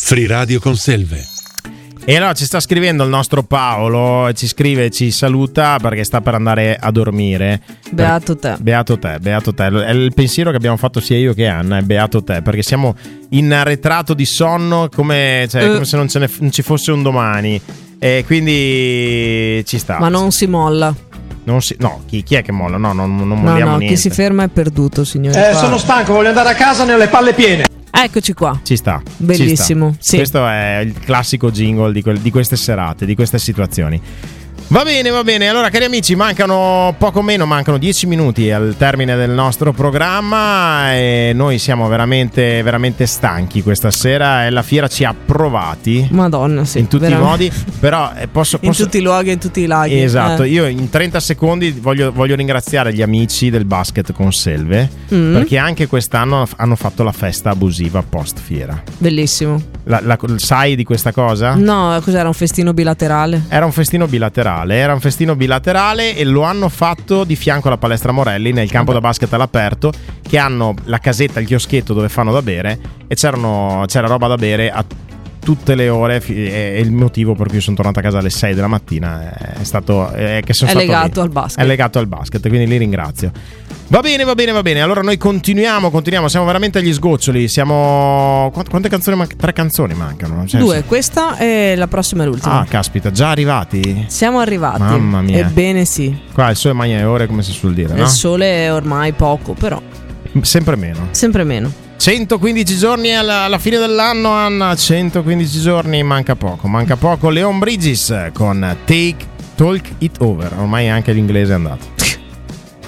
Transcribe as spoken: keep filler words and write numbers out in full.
Free Radio con Selve. E allora ci sta scrivendo il nostro Paolo, ci scrive, ci saluta perché sta per andare a dormire. Beato te. Beato te, beato te. È il pensiero che abbiamo fatto sia io che Anna, è beato te, perché siamo in arretrato di sonno come, cioè, uh. come se non, ce ne, non ci fosse un domani. E quindi ci sta. Ma non si molla. Non si, no, chi, chi è che molla? No, non, non no, molliamo no, niente. Chi si ferma è perduto, signori. Eh, sono stanco, voglio andare a casa, ne ho le palle piene. Eccoci qua. Ci sta. Bellissimo. Ci sta. Sì. Questo è il classico jingle di, que- di queste serate, di queste situazioni. Va bene, va bene. Allora, cari amici, mancano poco meno, mancano dieci minuti al termine del nostro programma e noi siamo veramente, veramente stanchi questa sera e la fiera ci ha provati. Madonna, sì. In tutti veramente. i modi, però eh, posso, posso... In tutti i luoghi, in tutti i laghi. Esatto, eh. io in trenta secondi voglio, voglio ringraziare gli amici del basket con Selve mm. perché anche quest'anno hanno fatto la festa abusiva post fiera. Bellissimo. La, la, sai di questa cosa? No, cos'era, un festino bilaterale? Era un festino bilaterale, era un festino bilaterale e lo hanno fatto di fianco alla palestra Morelli nel campo da basket all'aperto, che hanno la casetta, il chioschetto dove fanno da bere e c'erano, c'era roba da bere a tutte le ore e il motivo per cui sono tornato a casa alle sei della mattina è stato è che sono è stato legato lì. al basket. È legato al basket, quindi li ringrazio. Va bene, va bene, va bene. Allora noi continuiamo, continuiamo, siamo veramente agli sgoccioli. Siamo quante, quante canzoni mancano? Tre canzoni mancano. Cioè, Due, sì. Questa e la prossima è l'ultima. Ah, caspita, già arrivati? Siamo arrivati. Mamma mia. Ebbene sì. Qua il sole magna e ore, come si suol dire, no? Il sole è ormai poco, però sempre meno. Sempre meno. centoquindici giorni alla, alla fine dell'anno, Anna. centoquindici giorni, manca poco. Manca poco. Leon Bridges con Take Talk It Over. Ormai anche l'inglese è andato.